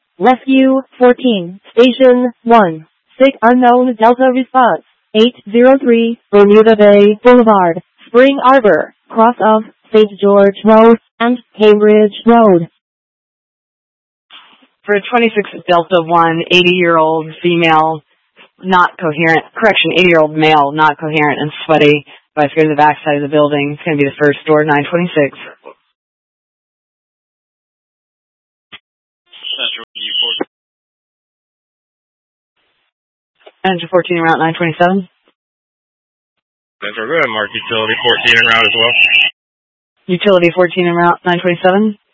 Rescue 14, Station 1. Sick unknown Delta response. 803 Bermuda Bay Boulevard, Spring Arbor, cross of St. George Road and Cambridge Road. For 26 Delta 1, 80-year-old female, not coherent, 80-year-old male, not coherent and sweaty, advise go to the back side of the building. It's going to be the first door, 926. Engine 14 en route, 927. Central, go ahead and mark utility 14 en route as well. Utility 14 en route, 927.